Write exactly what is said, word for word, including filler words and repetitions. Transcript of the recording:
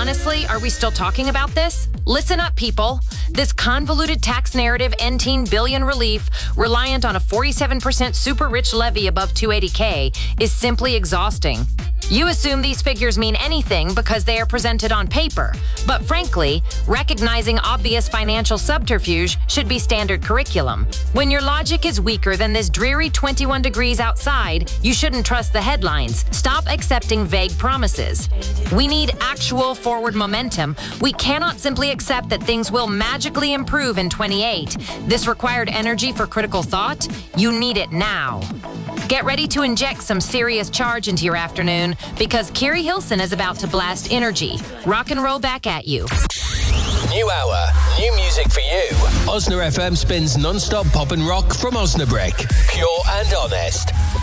honestly, are we still talking about this? Listen up, people. This convoluted tax narrative, eighteen billion relief, reliant on a forty-seven percent super rich levy above two hundred eighty K, is simply exhausting. You assume these figures mean anything because they are presented on paper. But frankly, recognizing obvious financial subterfuge should be standard curriculum. When your logic is weaker than this dreary twenty-one degrees outside, you shouldn't trust the headlines. Stop accepting vague promises. We need actual forward momentum. We cannot simply accept that things will magically improve in twenty-eight. This required energy for critical thought. You need it now. Get ready to inject some serious charge into your afternoon because Kiri Hilson is about to blast energy. Rock and roll back at you. New hour, new music for you. Osna F M spins non-stop pop and rock from Osnabrück. Pure and honest.